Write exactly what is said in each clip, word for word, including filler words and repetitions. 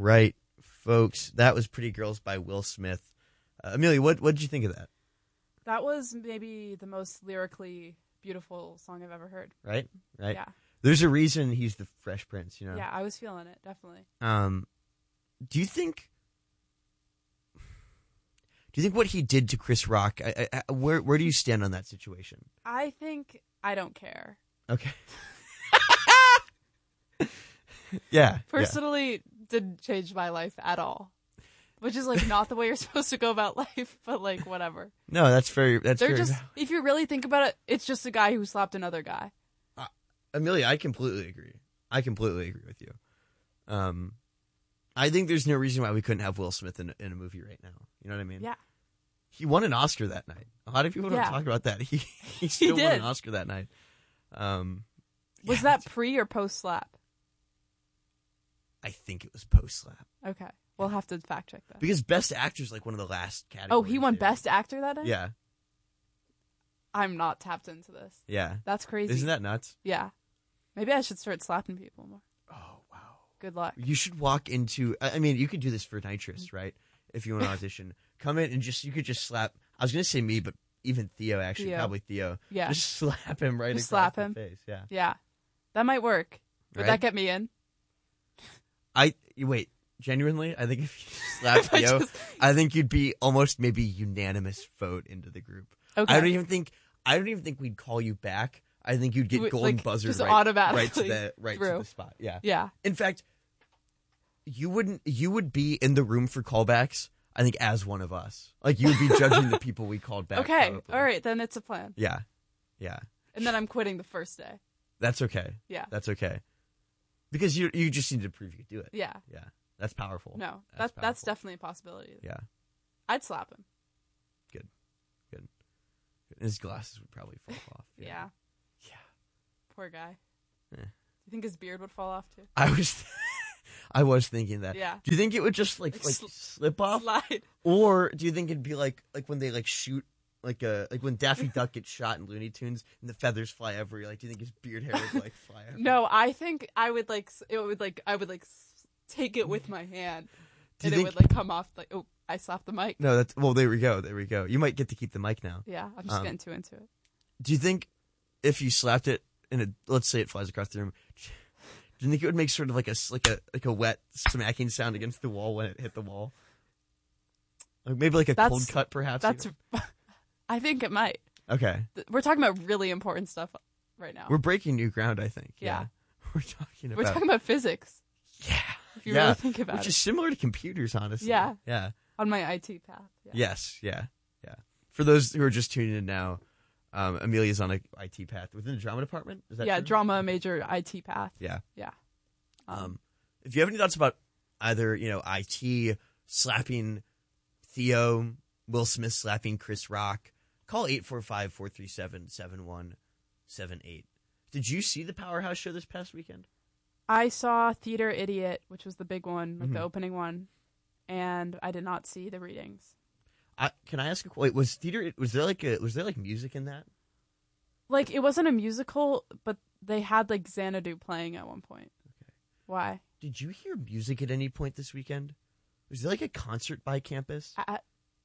right, folks. That was Pretty Girls by Will Smith. Uh, Amelia, what what did you think of that? That was maybe the most lyrically beautiful song I've ever heard. Right? Right? Yeah. There's a reason he's the Fresh Prince, you know? Yeah, I was feeling it, definitely. Um, do you think... Do you think what he did to Chris Rock, I, I, where where do you stand on that situation? I think I don't care. Okay. yeah. Personally, yeah. Didn't change my life at all. Which is like not the way you're supposed to go about life, but like whatever. No, that's very that's They're very just if you really think about it, it's just a guy who slapped another guy. Uh, Amelia, I completely agree. I completely agree with you. Um I think there's no reason why we couldn't have Will Smith in, in a movie right now. You know what I mean? Yeah. He won an Oscar that night. A lot of people don't yeah. talk about that. He he still he won an Oscar that night. Um, was yeah. that pre or post slap? I think it was post slap. Okay, we'll have to fact check that. Because Best Actor is like one of the last categories. Oh, he won there. Best Actor that night? Yeah. I'm not tapped into this. Yeah. That's crazy. Isn't that nuts? Yeah. Maybe I should start slapping people more. Oh, wow. Good luck. You should walk into, I mean, you could do this for Nitrous, right? If you want to audition. Come in and just, you could just slap, I was going to say me, but even Theo, actually, Theo. probably Theo. Yeah. Just slap him right just across slap him. the face. Yeah. Yeah. That might work. Would Right? that get me in? I, wait, genuinely, I think if you slap I Theo, just- I think you'd be almost maybe unanimous vote into the group. Okay. I don't even think, I don't even think we'd call you back. I think you'd get Would, golden like, buzzer just right, automatically right to the right through. to the spot. Yeah. Yeah. In fact, you wouldn't you would be in the room for callbacks, I think, as one of us. Like you would be judging the people we called back. Okay. probably. All right, then it's a plan. Yeah. Yeah. And then I'm quitting the first day. That's okay. Yeah. That's okay. Because you you just need to prove you could do it. Yeah. Yeah. That's powerful. No, That's that, that's powerful. definitely a possibility. Yeah. I'd slap him. Good. Good. His glasses would probably fall off. Yeah. Yeah. Yeah. Poor guy. Eh. Do you think his beard would fall off too? I was I was thinking that. Yeah. Do you think it would just like Like like sl- slip off? Slide. Or do you think it'd be like like when they like shoot like a like when Daffy Duck gets shot in Looney Tunes and the feathers fly everywhere? Like, do you think his beard hair would like fly everywhere? No, I think I would like s- it would like I would like s- take it with my hand, Do you and think- it would like come off like oh I slapped the mic. No, that's well. There we go. There we go. You might get to keep the mic now. Yeah, I'm just Um, getting too into it. Do you think if you slapped it and it, let's say it flies across the room, do you think it would make sort of like a s- like a like a wet smacking sound against the wall when it hit the wall? Like maybe like a That's- cold cut, perhaps. That's. even? I think it might. Okay. Th- We're talking about really important stuff right now. We're breaking new ground, I think. Yeah. We're talking about. We're talking about physics. Yeah. If you yeah. really think about Which it, is similar to computers, honestly. Yeah. Yeah. on my I T path. Yeah. Yes. Yeah. Yeah. For those who are just tuning in now, um, Amelia's on a I T path within the drama department. Is that yeah, true? drama major I T path. Yeah. Yeah. Um, if you have any thoughts about either, you know, I T slapping Theo, Will Smith slapping Chris Rock, call eight four five, four three seven, seven one seven eight. Did you see the Powerhouse show this past weekend? I saw Theater Idiot, which was the big one, like Mhm. the opening one, and I did not see the readings. I, can I ask a wait? Was theater? Was there like a? Was there like music in that? Like it wasn't a musical, but they had like Xanadu playing at one point. Okay. Why? Did you hear music at any point this weekend? Was there like a concert by campus? I,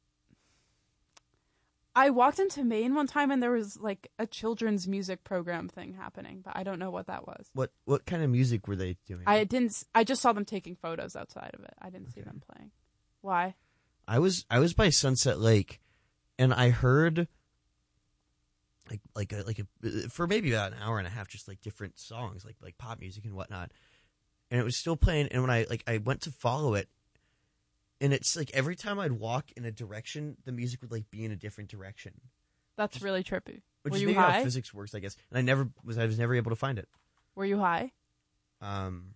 I walked into Maine one time and there was like a children's music program thing happening, but I don't know what that was. What What kind of music were they doing? I didn't. s- I just saw them taking photos outside of it. I didn't see Okay. them playing. Why? I was I was by Sunset Lake, and I heard like like a like a for maybe about an hour and a half, just like different songs, like like pop music and whatnot, and it was still playing. And when I like I went to follow it, and it's like every time I'd walk in a direction, the music would like be in a different direction, That's really trippy. which Were is you maybe how high? physics works, I guess. And I never was I was never able to find it. Were you high? Um,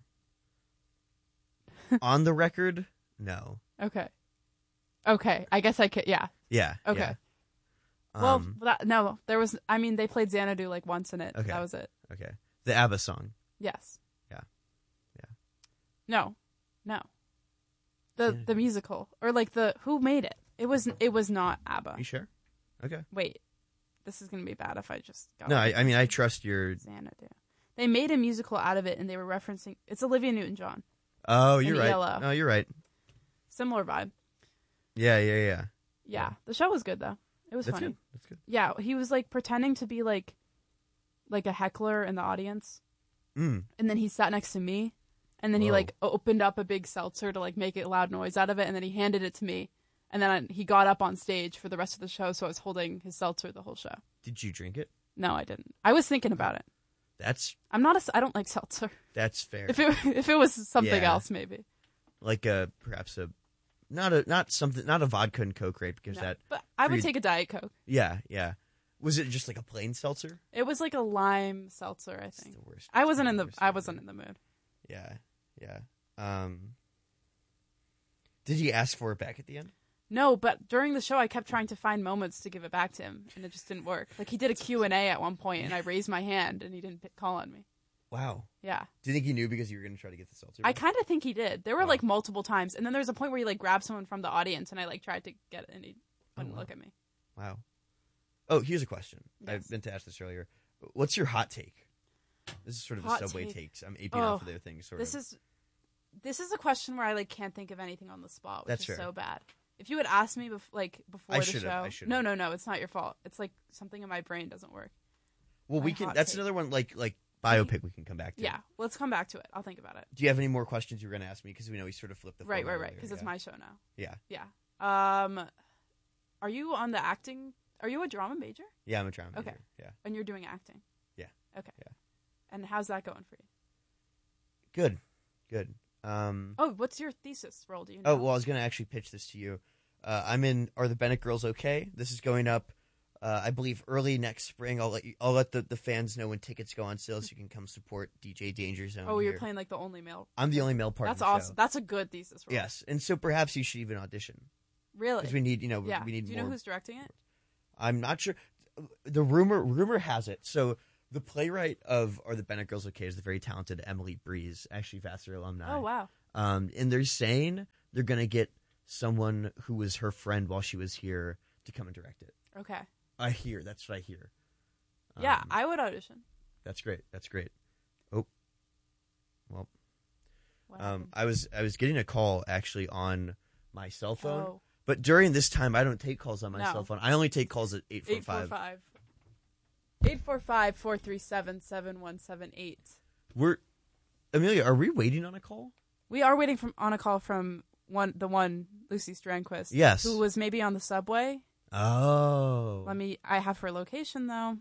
on the record, no. Okay. Okay. I guess I could. Yeah. Yeah. Okay. yeah. Well, Um, that, no, there was. I mean, they played Xanadu like once in it. Okay. That was it. okay. The ABBA song. Yes. Yeah. Yeah. No. No. The Xanadu. the musical or like the who made it? It was it was not ABBA. You sure? Okay. Wait. This is gonna be bad if I just go. No, I, I mean I trust your. Xanadu. They made a musical out of it, and they were referencing. It's Olivia Newton-John. Oh, you're in right. E L O. No, you're right. Similar vibe. Yeah, yeah, yeah. Yeah. Yeah. The show was good though. It was That's funny. good. That's good. Yeah, he was like pretending to be like like a heckler in the audience. Mm. And then he sat next to me. And then he Whoa. like opened up a big seltzer to like make a loud noise out of it, and then he handed it to me. And then I, he got up on stage for the rest of the show, so I was holding his seltzer the whole show. Did you drink it? No, I didn't. I was thinking about it. That's I'm not a. I don't like seltzer. that's fair. If it if it was something Yeah. else, maybe. Like a perhaps a not a not something not a vodka and Coke, right? Because No. that But I would Free- take a Diet Coke. yeah yeah. Was it just like a plain seltzer? It was like a lime seltzer, I It's think. the worst. I It's wasn't in the. worst I ever. wasn't in the mood. Yeah yeah. Um. Did he ask for it back at the end? No, but during the show, I kept trying to find moments to give it back to him, and it just didn't work. Like he did a Q and A at one point, and I raised my hand, and he didn't pick, call on me. Wow. Yeah. Do you think he knew because you were going to try to get the seltzer? I back? kind of think he did. There were Wow. like multiple times, and then there was a point where he like grabbed someone from the audience, and I like tried to get it, and he wouldn't wow. look at me. Wow. Oh, here's a question. I Yes. meant to ask this earlier. What's your hot take? This is sort of Hot a Subway take. takes. I'm aping Oh, off of their things. Sort This of. is this is a question where I like can't think of anything on the spot, which That's is fair. so bad. If you had asked me bef- like before I the should've, show, I should've. no, no, no, it's not your fault. It's like something in my brain doesn't work. well, we my can. hot That's take. another one. Like like biopic. We can come back to. Yeah, let's come back to it. I'll think about it. Do you have any more questions you were going to ask me? Because we know we sort of flipped the. Right, right, format right. earlier, Because yeah. it's my show now. Yeah. Yeah. Um, are you on the acting? Are you a drama major? Yeah, I'm a drama Okay. major. Yeah. And you're doing acting? Yeah. Okay. Yeah. And how's that going for you? Good. Good. Um. Oh, what's your thesis role? Do you know? Oh well, I was going to actually pitch this to you. Uh, I'm in. Are the Bennett Girls okay? This is going up. Uh, I believe early next spring. I'll let you, I'll let the, the fans know when tickets go on sale, so you can come support D J Danger Zone. Oh, you're here. playing like the only male. I'm the only male part. That's of the awesome. Show. That's a good thesis role. Yes, and so perhaps you should even audition Really? because we need, you know, yeah. we need Do you more. know who's directing it? I'm not sure. The rumor rumor has it. So the playwright of Are the Bennett Girls Okay is the very talented Emily Breeze, actually Vassar alumni. Oh wow. Um, and they're saying they're gonna get someone who was her friend while she was here to come and direct it. Okay. I hear. That's what I hear. Yeah, Um, I would audition. That's great. That's great. Oh, well, What um, happened? I was I was getting a call actually on my cell phone, Oh. but during this time I don't take calls on my No. cell phone. I only take calls at eight four Eight four five. five. Eight four five four three seven seven one seven eight. We're Amelia. Are we waiting on a call? We are waiting from on a call from one the one Lucy Strandquist. Yes. Who was maybe on the subway. Oh. Let me I have her location though.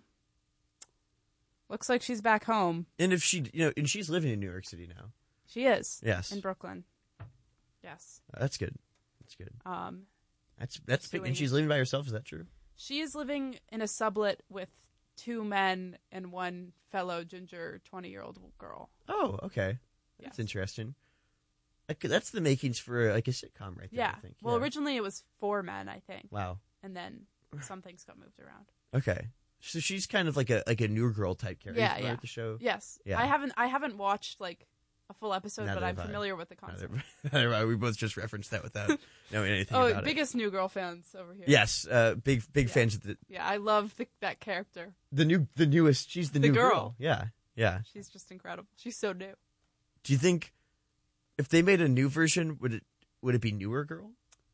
Looks like she's back home. And if she, you know, and she's living in New York City now. She is. Yes. In Brooklyn. Yes. Uh, that's good. That's good. Um That's that's She's big. doing- And she's living by herself. Is that true? she is living in a sublet with two men and one fellow ginger twenty year old girl. Oh, okay. That's Yes. interesting. That could- That's the makings for like a sitcom, right there. Yeah. I think. Well, Yeah. originally it was four men, I think. Wow. And then some things got moved around. Okay. So she's kind of like a like a new girl type character. Yeah, Are you familiar yeah. with the show. Yes. Yeah. I haven't I haven't watched like a full episode, Neither but I'm have I. familiar with the concept. Neither- neither- we both just referenced that without knowing anything Oh, about it. biggest New Girl fans over here. Yes, uh, big big Yeah. fans of the Yeah, I love the, that character. the new the newest. She's the, The new girl. Yeah, yeah. She's just incredible. She's so new. Do you think if they made a new version, would it would it be Newer Girl?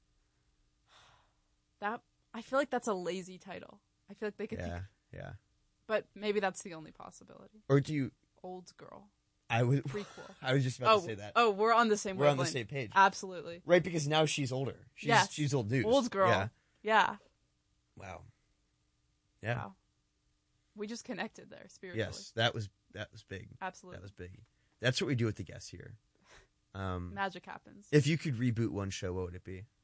That I feel like that's a lazy title. I feel like they could Yeah, think, yeah. but maybe that's the only possibility. Or do you? Old Girl I would. prequel. I was just about oh, to say that. oh, we're on the same. We're on the wavelength. same page, Absolutely. right? Because now she's older. She's Yes. she's old news. Old girl. Yeah. Yeah. Wow. Yeah. Wow. We just connected there spiritually. Yes, that was that was big. Absolutely. That was big. That's what we do with the guests here. Um, Magic happens. if you could reboot one show, what would it be?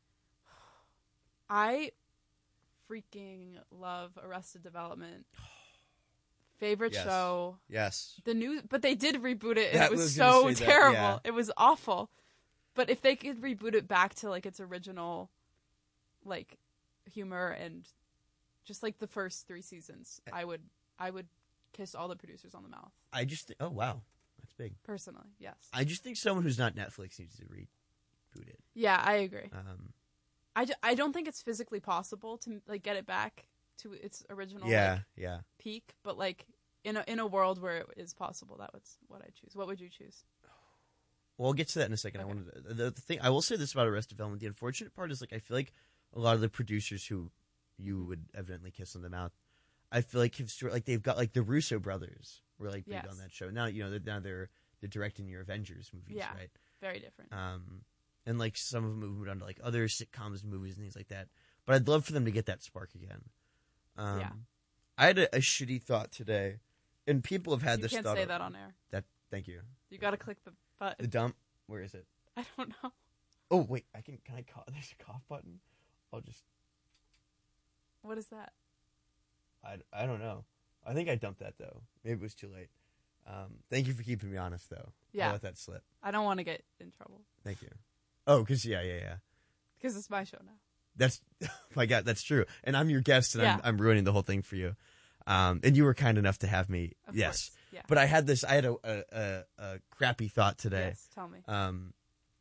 I freaking love Arrested Development. Favorite Yes. show. Yes. The new, but they did reboot it, and That it was, was gonna so say that, terrible. yeah. It was awful. But if they could reboot it back to like its original, like humor and just like the first three seasons, I would, I would kiss all the producers on the mouth. I just th- oh wow, that's big. Personally, yes. I just think someone who's not Netflix needs to reboot it. Yeah, I agree. Um, I, ju- I don't think it's physically possible to like get it back to its original yeah, like, yeah. peak, but like in a in a world where it is possible, that was what I choose. What would you choose? Well, I'll get to that in a second. Okay. I wanted to, the, the thing I will say this about Arrested Development. The unfortunate part is like I feel like a lot of the producers who you would evidently kiss on the mouth, I feel like have sort like they've got like the Russo brothers were like big Yes. on that show. Now you know they're, now they're they're directing your Avengers movies, Yeah. right? Very different. Um, and like some of them have moved on to like other sitcoms, and movies, and things like that. But I'd love for them to get that spark again. Um, Yeah. I had a, a shitty thought today, and people have had You this can't thought. say of- that on air. That thank you. You got to click the The button. dump. Where is it? I don't know. Oh wait, I can. Can I cough? There's a cough button. I'll just. What is that? I, I don't know. I think I dumped that though. Maybe it was too late. Um, thank you for keeping me honest though. Yeah. I'll let that slip. I don't want to get in trouble Thank you. Oh, because yeah, yeah, yeah. because it's my show now. That's my God. That's true. And I'm your guest, and Yeah. I'm, I'm ruining the whole thing for you. Um, and you were kind enough to have me. Of yes. course. Yeah. But I had this. I had a a, a, a crappy thought today. Yes. Tell me. Um,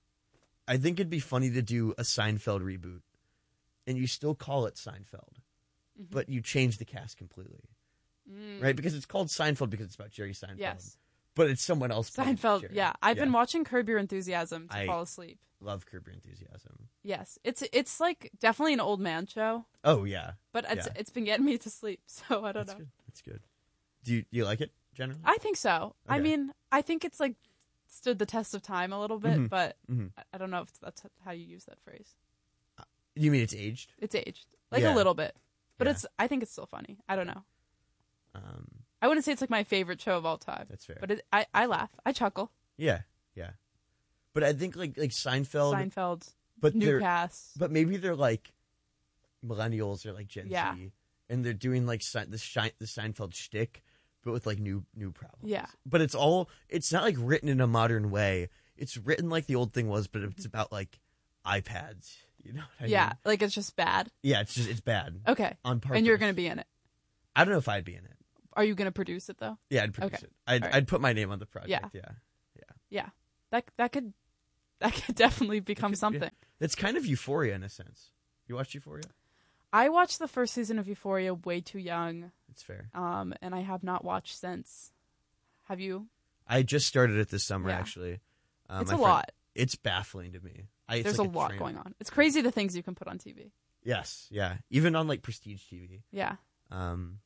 I think it'd be funny to do a Seinfeld reboot, and you still call it Seinfeld, Mhm. but you change the cast completely, Mm. right? Because it's called Seinfeld because it's about Jerry Seinfeld. Yes. But it's someone else. playing Seinfeld. Jerry. Yeah. I've been watching Curb Your Enthusiasm to I- fall asleep. Love Curb Your Enthusiasm. Yes. It's it's like definitely an old man show, Oh yeah, but it's Yeah. it's been getting me to sleep. So I don't that's know. good. That's good. Do you, do you like it generally? I think so. I Okay. mean, I think it's like stood the test of time a little bit, Mhm. but Mhm. I- I don't know if that's how you use that phrase. You mean it's aged? It's aged like Yeah. a little bit, but Yeah. it's. I think it's still funny. I don't know. Um, I wouldn't say it's like my favorite show of all time, that's fair. but it, I I laugh, I chuckle. yeah, yeah. But I think like like Seinfeld, Seinfeld, but new they're cast. but maybe they're like millennials or like Gen Yeah. Z, and they're doing like Sein- the Schein- the Seinfeld shtick, but with like new new problems. Yeah. But it's all it's not like written in a modern way. It's written like the old thing was, but it's about like iPads. You know what I yeah, mean? like it's just bad. Yeah, it's just it's bad Okay, on purpose. and you're gonna be in it. I don't know if I'd be in it. Are you gonna produce it though? Yeah, I'd produce Okay. it. I'd All right. I'd put my name on the project. Yeah. Yeah. Yeah, that that could that could definitely become could- yeah. something. It's kind of Euphoria in a sense. You watched Euphoria? I watched the first season of Euphoria way too young, It's fair. um, and I have not watched since. Have you? I just started it this summer Yeah. actually. Um, It's my a friend- lot. It's baffling to me. I, it's There's like a lot train going wreck. on. It's crazy the things you can put on T V. Yes, yeah. Even on like prestige T V. Yeah. Um,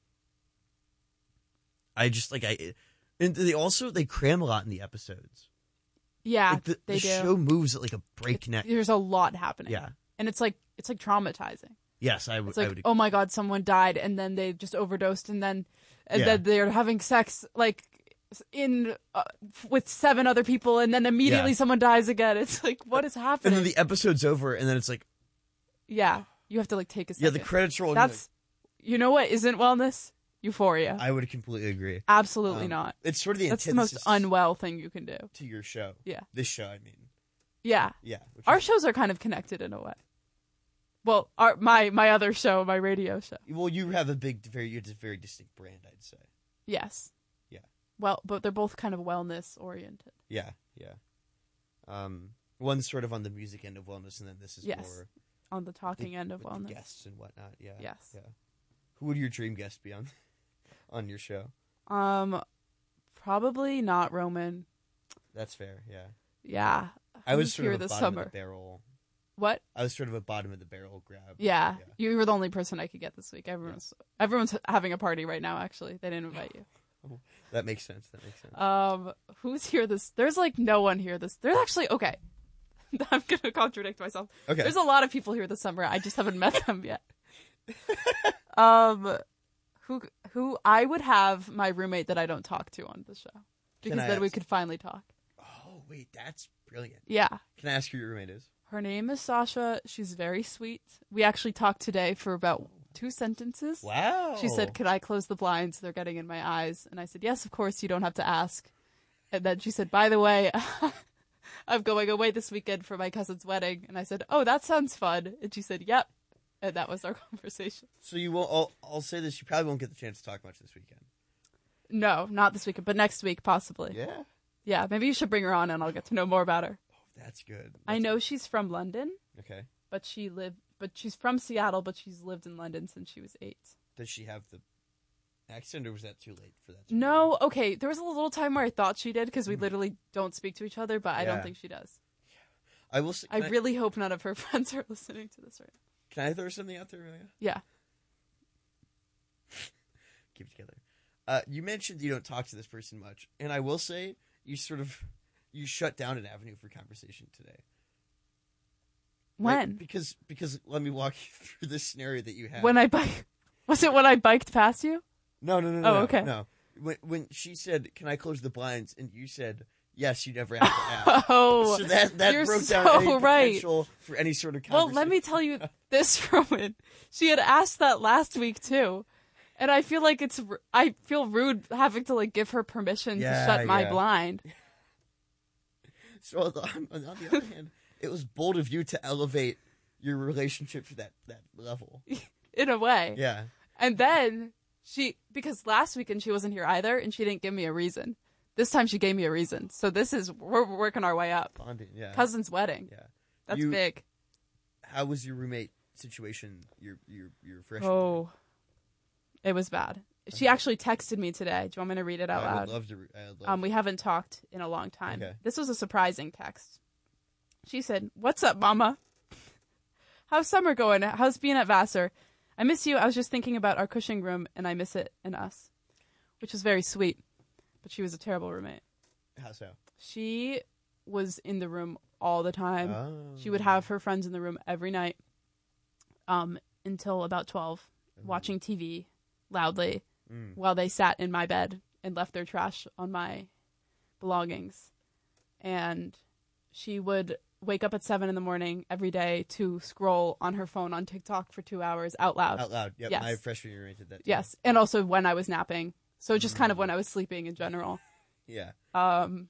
I just like I, and they also they cram a lot in the episodes. Yeah, Like, the, they the do. show moves at like a breakneck. There's a lot happening. Yeah. And it's like it's like traumatizing. Yes, I would. It's I like, would. oh my god, someone died and then they just overdosed and then and Yeah. then they're having sex like in uh, with seven other people and then immediately Yeah. someone dies again. It's like what is and happening? then the episode's over, and then it's like, yeah, you have to like take a yeah, second. the credits roll. and you're That's you know what isn't wellness? Euphoria. like, I would completely agree. Absolutely Um, not. It's sort of the That's the most antithesis unwell thing you can do. to your show. Yeah. This show, I mean. Yeah. Yeah. Which Our is- shows are kind of connected in a way. Well, our my my other show, my radio show. well, you have a big, very, you have a very distinct brand, I'd say. Yes. Yeah. Well, but they're both kind of wellness oriented. Yeah, yeah. Um, one's sort of on the music end of wellness, and then this is Yes. more On the talking the- end of with the wellness. guests and whatnot. Yeah. Yes. Yeah. Who would your dream guest be on on your show? Um, probably not Roman. That's fair. Yeah. Yeah. I was Who's sort here of a this bottom summer. of the barrel. What? I was sort of a bottom of the barrel grab. Yeah. Yeah. You were the only person I could get this week. Everyone's everyone's having a party right now. Actually, they didn't invite you. That makes sense. That makes sense. Um, who's here this? There's like no one here this. There's actually okay. I'm gonna contradict myself. Okay. There's a lot of people here this summer. I just haven't met them yet. um, who who I would have my roommate that I don't talk to on the show because I then we ask- could finally talk. Oh wait, that's brilliant. Yeah. Can I ask who your roommate is? Her name is Sasha. She's very sweet. We actually talked today for about two sentences. Wow. She said, "Could I close the blinds? They're getting in my eyes." And I said, "Yes, of course. You don't have to ask." And then she said, "By the way, I'm going away this weekend for my cousin's wedding." And I said, "Oh, that sounds fun." And she said, "Yep." And that was our conversation. So you won't. I'll, I'll say this: you probably won't get the chance to talk much this weekend. No, not this weekend, but next week possibly. Yeah. Yeah, maybe you should bring her on, and I'll get to know more about her. Oh, that's good. I That's know she's from London, Okay. but she lived, but she's from Seattle, but she's lived in London since she was eight. Does she have the accent, or was that too late for that? To No, okay. There was a little time where I thought she did because we literally don't speak to each other, but I Yeah. don't think she does. I will. Say, I can I, really hope none of her friends are listening to this right now. Can I throw something out there, Amelia? Yeah. Keep it together. Uh, you mentioned you don't talk to this person much, and I will say you sort of you shut down an avenue for conversation today. When? Right? Because because let me walk you through this scenario that you had. When I bike, was it when I biked past you? No, no, no, no. Oh, no, okay. No. When when she said, "Can I close the blinds?" and you said, "Yes," you never have to ask. Oh, so that that you're broke so down any right. potential for any sort of Well, conversation. let me tell you this, Roman. She had asked that last week too, and I feel like it's. r- I feel rude having to like give her permission Yeah, to shut my yeah. blind. So on the, on the other hand, it was bold of you to elevate your relationship to that that level. In a way. Yeah. And then she, because last weekend she wasn't here either, and she didn't give me a reason. This time she gave me a reason. So this is, we're working our way up. Bonding. Yeah. Cousin's wedding. Yeah. That's You- big. How was your roommate situation? Your your your freshman. Oh, it was bad. She actually texted me today. Do you want me to read it out I loud? would love to. Re- I would love Um, we haven't talked in a long time. Okay. This was a surprising text. She said, "What's up, Mama? How's summer going? How's being at Vassar? I miss you. I was just thinking about our Cushing room, and I miss it and us," which was very sweet. But she was a terrible roommate. How so? She was in the room all the time. Oh. She would have her friends in the room every night, um, until about twelve, watching T V loudly Mm. while they sat in my bed and left their trash on my belongings. And she would wake up at seven in the morning every day to scroll on her phone on TikTok for two hours out loud. Out loud. Yep. Yes. My freshman year did that. Too. Yes, and also when I was napping. So just kind of when I was sleeping in general. Yeah. Um.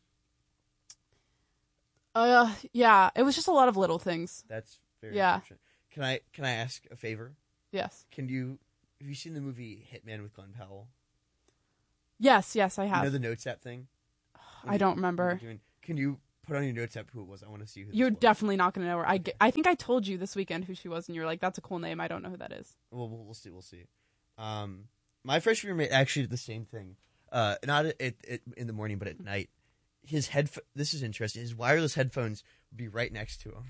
Uh, yeah, it was just a lot of little things. That's very Yeah. unfortunate. Can I can I ask a favor? Yes. Can you have you seen the movie Hitman with Glenn Powell? Yes, yes, I You have. know the notes app thing? I don't When remember. you're doing- Can you put on your notes app who it was? I want to see who. This You're was. definitely not going to know her. I, ge- I think I told you this weekend who she was, and you're like, that's a cool name. I don't know who that is. Well, we'll, we'll see. We'll see. Um, my freshman roommate actually did the same thing. Uh, not at, at, at, in the morning, but at night. His head. This is interesting. His wireless headphones would be right next to him.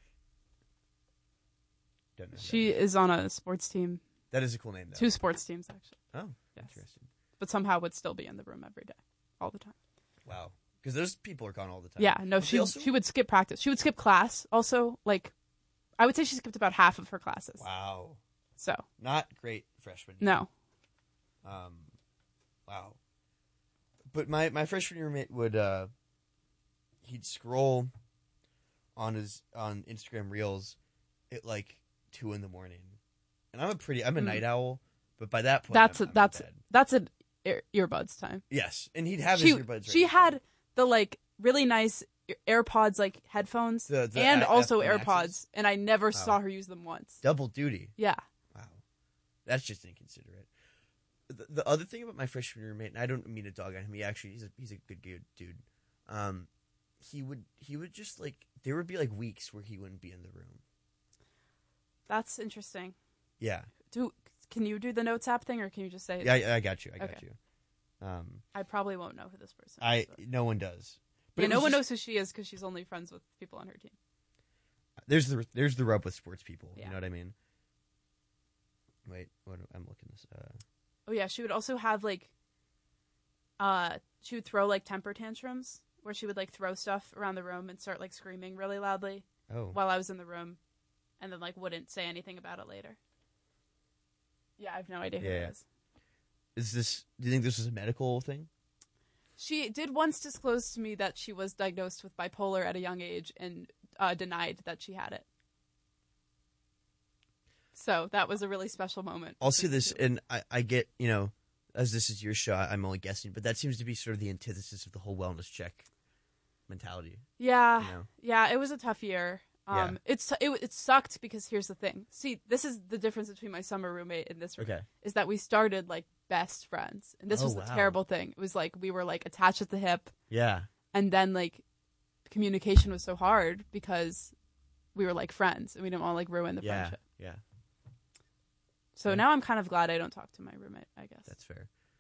Don't know. who She that is. is on a sports team. That is a cool name, though. Two sports teams, actually. Oh, Yes. interesting. But somehow would still be in the room every day, all the time. Wow. Because those people are gone all the time. Yeah, no, But she they also- she would skip practice. She would skip class also. Like, I would say she skipped about half of her classes. Wow. So, Not great freshman. no. Um, wow. But my, my freshman roommate would uh, he'd scroll on his on Instagram Reels at like two in the morning, and I'm a pretty I'm a Mm. night owl, but by that point That's I'm, a, I'm that's in bed. that's an ear, earbuds time. Yes, and he'd have She his earbuds. Right she next to had him. the like really nice AirPods like headphones The- the and A- also F- AirPods, Maxes? and I never Wow. saw her use them once. double duty. Yeah. Wow, that's just inconsiderate. The, the other thing about my freshman roommate, and I don't mean to dog on him. He actually he's a he's a good, good dude. Um, he would he would just like there would be like weeks where he wouldn't be in the room. That's interesting. Yeah, Do can you do the notes app thing, or can you just say? yeah, I, I got you. I got Okay. you. Um, I probably won't know who this person I is. but- no one does. yeah, it no was one just- knows who she is because she's only friends with people on her team. There's the there's the rub with sports people. Yeah. You know what I mean? Wait, what I'm looking this. Uh, Oh yeah, she would also have like, uh, she would throw like temper tantrums where she would like throw stuff around the room and start like screaming really loudly oh, while I was in the room, and then like wouldn't say anything about it later. Yeah, I have no idea who Yeah, it yeah. is. is this? Do you think this is a medical thing? She did once disclose to me that she was diagnosed with bipolar at a young age and uh, denied that she had it. So that was a really special moment. I'll say between the this, two. and I, I get you know, as this is your show, I'm only guessing, but that seems to be sort of the antithesis of the whole wellness check mentality. Yeah, You know? yeah, it was a tough year. Um, it's it it sucked because here's the thing. See, this is the difference between my summer roommate and this roommate. Okay. Is that we started like best friends, and this Oh, was the wow. terrible thing. It was like we were like attached at the hip, Yeah. and then like communication was so hard because we were like friends, and we didn't want to like ruin the Yeah. friendship. Yeah. So Yeah. now I'm kind of glad I don't talk to my roommate. I guess. That's fair.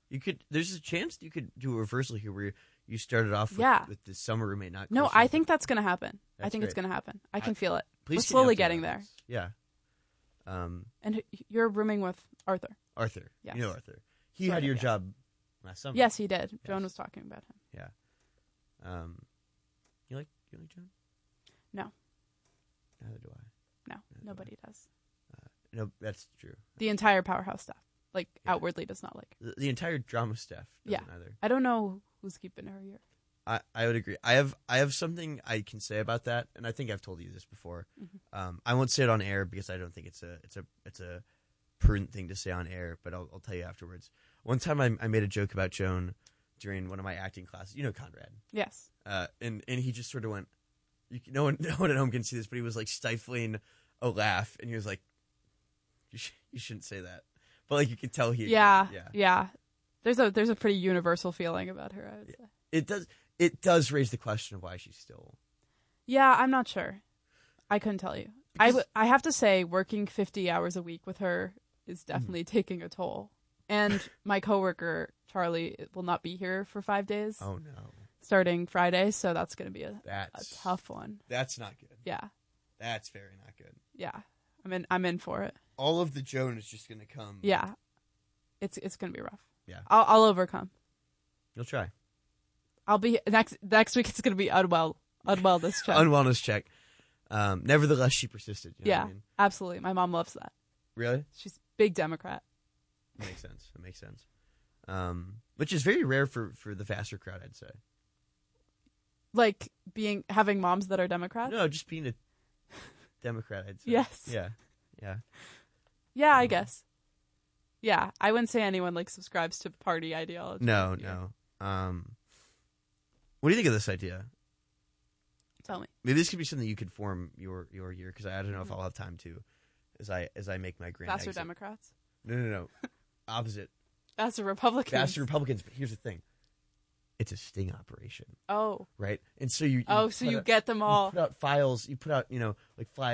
You could. There's a chance you could do a reversal here where you started off with, Yeah. with the summer roommate. Not No, close I enough, think but that's gonna happen. I That's think it's great. gonna happen. I can I- feel it. please We're keep me slowly updated getting on there. this. Yeah. Um, And h- you're rooming with Arthur. Arthur. Yes. You know Arthur. He Sort had of, your yes. job last summer. Yes, he did. Joan Yes. was talking about him. Yeah. Um, you like you like Joan? No. Neither do I. No, do nobody does. No, that's true. The entire Powerhouse staff, like Yeah. outwardly, does not like. The, the entire drama staff doesn't Yeah. either. I don't know who's keeping her here. I, I would agree. I have I have something I can say about that, and I think I've told you this before. Mhm. Um, I won't say it on air because I don't think it's a it's a it's a prudent thing to say on air. But I'll, I'll tell you afterwards. One time I, I made a joke about Joan during one of my acting classes. You know Conrad, Yes. uh, and and he just sort of went. You, can- no one no one at home can see this, but he was like stifling a laugh, and he was like, "You sh- you shouldn't say that," but like you could tell he Yeah, yeah yeah. There's a there's a pretty universal feeling about her, I would say. it does it does raise the question of why she's still. Yeah, I'm not sure. I couldn't tell you. I, Because- w- I have to say, working fifty hours a week with her is Mm-hmm. definitely taking a toll. And my coworker Charlie will not be here for five days, Oh no, starting Friday, so that's going to be a, a that's tough one. That's not good. Yeah, That's very not good. yeah. I'm in. I'm in for it. All of the Joan is just going to come. Yeah, it's it's going to be rough. Yeah. I'll I'll overcome. You'll try. I'll be next next week. It's going to be unwell unwellness check. Unwellness check. Um, nevertheless, she persisted. You know yeah, what I mean? absolutely. My mom loves that. Really? She's a big Democrat. It makes sense. It makes sense. Um, which is very rare for, for the Vassar crowd, I'd say. Like being having moms that are Democrats. No, just being a Democrat, I'd say. Yes. Yeah. Yeah. Yeah, I Um, guess. Yeah, I wouldn't say anyone like subscribes to party ideology. No, Yeah. no. Um, what do you think of this idea? Tell me. Maybe this could be something you could form your your year because I don't know if Mhm. I'll have time to, as I as I make my grand Vassar exit. Democrats. No, no, no. Opposite. Vassar Republicans. Vassar Republicans. But here's the thing: it's a sting operation, Oh. right? And so you, you Oh, so put you out- get them you all. put out files. You put out, you know, like five.